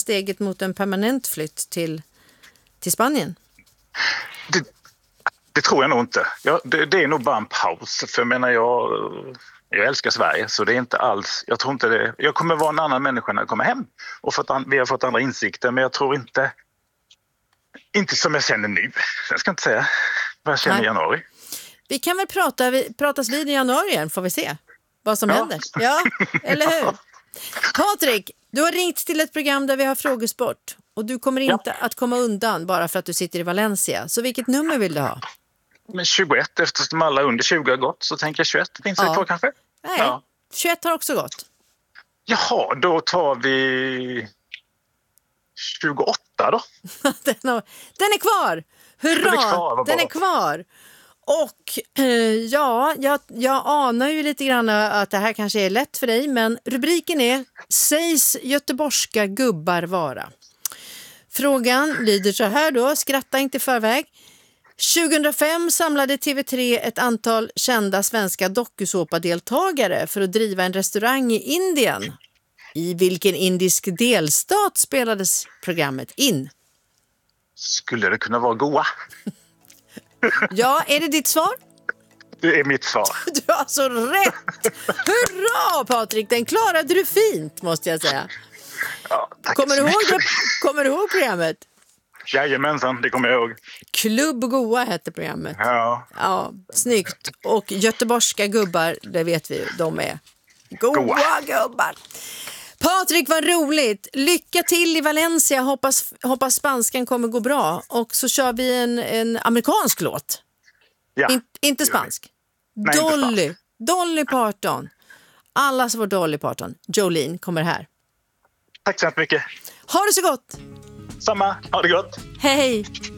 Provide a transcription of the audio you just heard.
steget mot en permanent flytt till Spanien? Det tror jag nog inte. Det är nog bara en paus. För jag menar, jag älskar Sverige, så det är inte alls... Jag tror inte det... Jag kommer vara en annan människa när jag kommer hem. Och vi har fått andra insikter, men jag tror inte som jag känner nu. Jag ska inte säga vad jag känner i januari. Vi kan väl pratas vid i januari igen, får vi se vad som händer. Ja, eller hur? Patrik, du har ringt till ett program där vi har frågesport. Och du kommer inte att komma undan bara för att du sitter i Valencia. Så vilket nummer vill du ha? Men 21, eftersom alla under 20 har gått, så tänker jag 21. Finns det kvar kanske? Nej, 21 har också gått. Jaha, då tar vi 28 då. Den är kvar! Hurra! Den är kvar! Och jag anar ju lite grann att det här kanske är lätt för dig, men rubriken är Sägs göteborgska gubbar vara? Frågan lyder så här då, skratta inte i förväg. 2005 samlade TV3 ett antal kända svenska dokusåpadeltagare för att driva en restaurang i Indien. I vilken indisk delstat spelades programmet in? Skulle det kunna vara Goa? Ja, är det ditt svar? Det är mitt svar. Du har så rätt! Hurra, Patrik! Den klarade du fint, måste jag säga. Ja, tack. Kommer du ihåg programmet? Jajamensan, det kommer jag ihåg. Klubb Goa hette programmet. Ja, snyggt. Och göteborgska gubbar, det vet vi, de är goa gubbar. Patrik, vad roligt. Lycka till i Valencia. Hoppas spanskan kommer gå bra. Och så kör vi en amerikansk låt. Ja. Inte spansk. Nej, Dolly Parton. Allas vår Dolly Parton. Jolene kommer här. Tack så mycket. Ha det så gott. Samma, ha det gott. Hej.